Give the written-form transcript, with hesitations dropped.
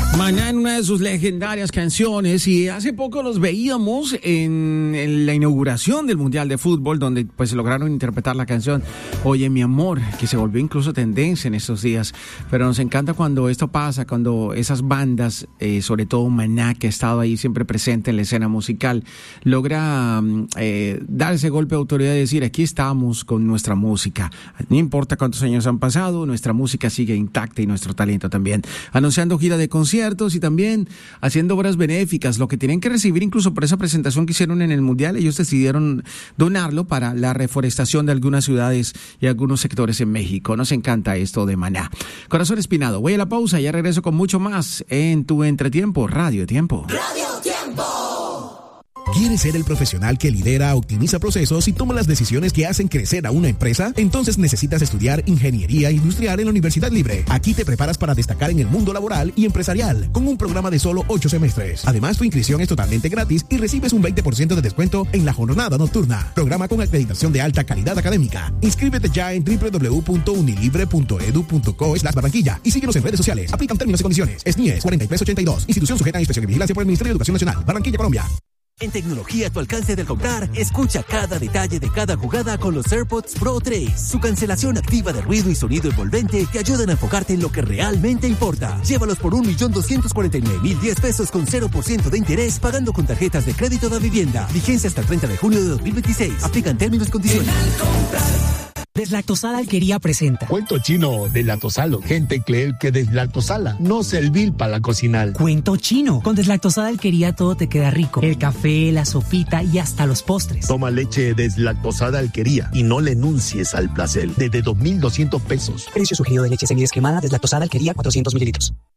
Maná en una de sus legendarias canciones, y hace poco los veíamos en la inauguración del Mundial de Fútbol, donde pues lograron interpretar la canción Oye mi amor, que se volvió incluso tendencia en estos días. Pero nos encanta cuando esto pasa, cuando esas bandas, sobre todo Maná, que ha estado ahí siempre presente en la escena musical, logra dar ese golpe de autoridad y decir: aquí estamos con nuestra música, no importa cuántos años han pasado, nuestra música sigue intacta y nuestro talento también. Anunciando gira de conciertos y también haciendo obras benéficas. Lo que tienen que recibir incluso por esa presentación que hicieron en el Mundial, ellos decidieron donarlo para la reforestación de algunas ciudades y algunos sectores en México. Nos encanta esto de Maná. Corazón Espinado, voy a la pausa y ya regreso con mucho más en tu entretiempo, Radio Tiempo. Radio Tiempo. ¿Quieres ser el profesional que lidera, optimiza procesos y toma las decisiones que hacen crecer a una empresa? Entonces necesitas estudiar Ingeniería Industrial en la Universidad Libre. Aquí te preparas para destacar en el mundo laboral y empresarial, con un programa de solo 8 semestres. Además, tu inscripción es totalmente gratis y recibes un 20% de descuento en la jornada nocturna. Programa con acreditación de alta calidad académica. Inscríbete ya en www.unilibre.edu.co/Barranquilla y síguenos en redes sociales. Aplican términos y condiciones. SNIES 4382. Institución sujeta a inspección y vigilancia por el Ministerio de Educación Nacional. Barranquilla, Colombia. En tecnología a tu alcance del comprar, escucha cada detalle de cada jugada con los AirPods Pro 3. Su cancelación activa de ruido y sonido envolvente te ayudan a enfocarte en lo que realmente importa. Llévalos por 1.249.010 pesos con 0% de interés, pagando con tarjetas de crédito de vivienda. Vigencia hasta el 30 de junio de 2026. Aplican términos y condiciones. Deslactosada Alquería presenta Cuento chino deslactosalo. Gente cree que deslactosala no servir para la cocinar. Cuento chino. Con Deslactosada Alquería todo te queda rico. El café, la sopita y hasta los postres. Toma leche deslactosada Alquería y no le enuncies al placer. Desde 2.200 pesos. Precio sugerido de leche semidescremada Deslactosada Alquería 400 mililitros.